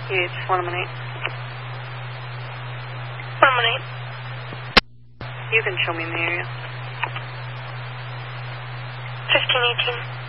Yes, 118. 118. You can show me in the area. 1518.